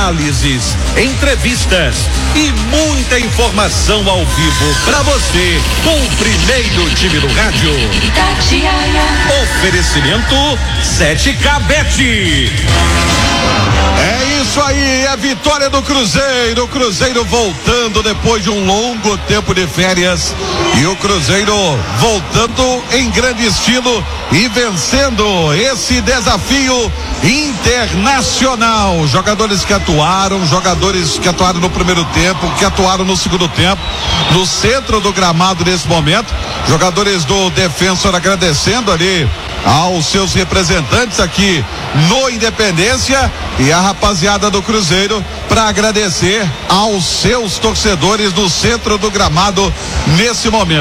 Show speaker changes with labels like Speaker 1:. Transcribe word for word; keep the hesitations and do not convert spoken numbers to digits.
Speaker 1: análises, entrevistas e muita informação ao vivo para você com o primeiro time do rádio. Itatiaia. Oferecimento sete K Bet.
Speaker 2: É isso aí, é a vitória do Cruzeiro, o Cruzeiro voltando depois de um longo tempo de férias e o Cruzeiro voltando em grande estilo e vencendo esse desafio internacional. Jogadores que atuaram, jogadores que atuaram no primeiro tempo, que atuaram no segundo tempo, no centro do gramado nesse momento, jogadores do Defensor agradecendo ali aos seus representantes aqui no Independência e a rapaziada do Cruzeiro para agradecer aos seus torcedores no centro do gramado nesse momento.